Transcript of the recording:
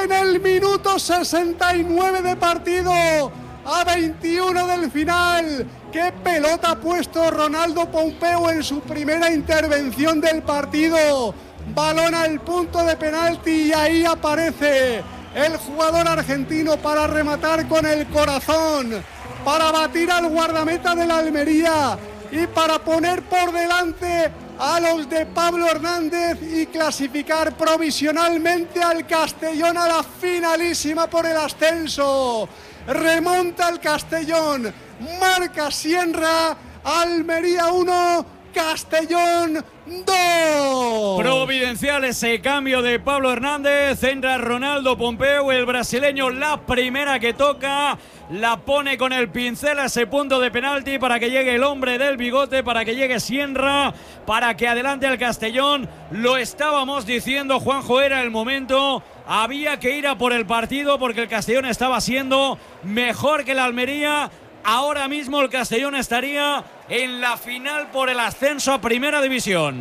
en el minuto 69 de partido, a 21 del final. ¡Qué pelota ha puesto Ronaldo Pompeu en su primera intervención del partido! Balón al punto de penalti y ahí aparece el jugador argentino para rematar con el corazón, para batir al guardameta de la Almería y para poner por delante a los de Pablo Hernández y clasificar provisionalmente al Castellón a la finalísima por el ascenso. Remonta el Castellón, marca Sienra, Almería 1, Castellón 2. Providencial ese cambio de Pablo Hernández, entra Ronaldo Pompeu, el brasileño, la primera que toca, la pone con el pincel a ese punto de penalti para que llegue el hombre del bigote, para que llegue Sienra, para que adelante al Castellón. Lo estábamos diciendo, Juanjo, era el momento, había que ir a por el partido porque el Castellón estaba siendo mejor que la Almería. Ahora mismo el Castellón estaría en la final por el ascenso a Primera División.